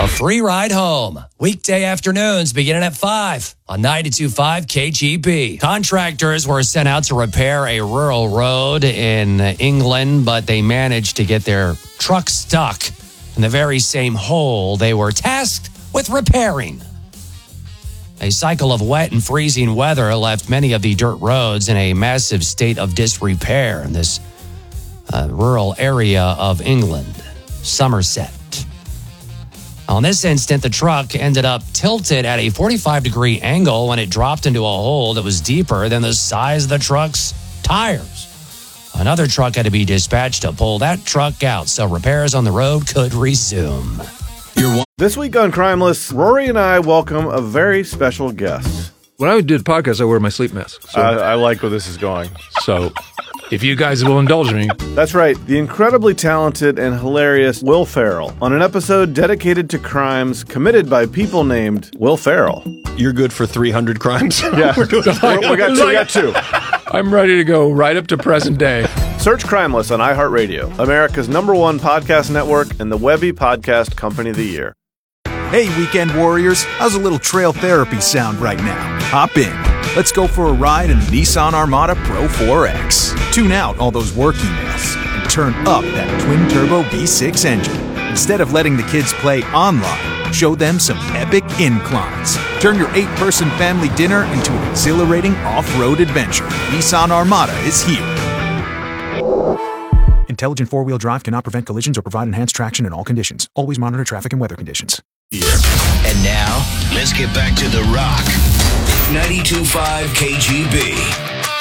A free ride home. Weekday afternoons beginning at 5 on 92.5 KGB. Contractors were sent out to repair a rural road in England, but they managed to get their truck stuck in the very same hole they were tasked with repairing. A cycle of wet and freezing weather left many of the dirt roads in a massive state of disrepair in this rural area of England, Somerset. On this instant, the truck ended up tilted at a 45-degree angle when it dropped into a hole that was deeper than the size of the truck's tires. Another truck had to be dispatched to pull that truck out so repairs on the road could resume. This week on Crimeless, Rory and I welcome a very special guest. When I do the podcast, I wear my sleep mask. So, I like where this is going. So, if you guys will indulge me. That's right, the incredibly talented and hilarious Will Ferrell on an episode dedicated to crimes committed by people named Will Ferrell. You're good for 300 crimes? Yeah, we got two. I'm ready to go right up to present day. Search Crimeless on iHeartRadio, America's #1 podcast network and the Webby Podcast Company of the Year. Hey, weekend warriors, how's a little trail therapy sound right now? Hop in. Let's go for a ride in the Nissan Armada Pro 4X. Tune out all those work emails and turn up that twin-turbo V6 engine. Instead of letting the kids play online, show them some epic inclines. Turn your 8-person family dinner into an exhilarating off-road adventure. Nissan Armada is here. Intelligent four-wheel drive cannot prevent collisions or provide enhanced traction in all conditions. Always monitor traffic and weather conditions. And now, let's get back to The Rock. 92.5 KGB.